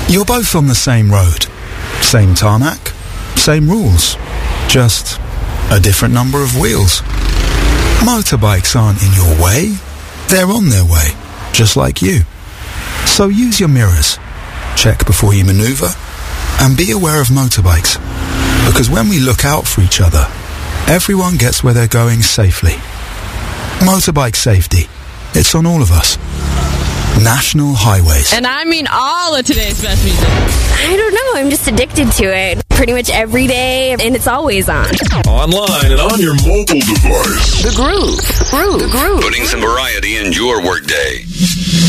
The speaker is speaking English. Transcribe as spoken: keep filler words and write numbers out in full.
You're both on the same road, same tarmac, same rules, just a different number of wheels. Motorbikes aren't in your way, they're on their way, just like you. So use your mirrors, check before you maneuver, and be aware of motorbikes. Because when we look out for each other, everyone gets where they're going safely. Motorbike safety, it's on all of us. National Highways. And I mean all of today's best music. I don't know, I'm just addicted to it. Pretty much every day, and it's always on. Online and on your mobile device. The Groove. Groove. The Groove. Putting some variety in your workday.